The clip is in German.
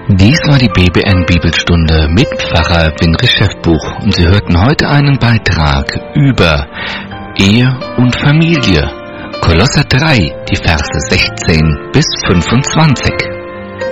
Dies war die BBN Bibelstunde mit Pfarrer Winrich Schäffbuch und Sie hörten heute einen Beitrag über Ehe und Familie. Kolosser 3, die Verse 16 bis 25.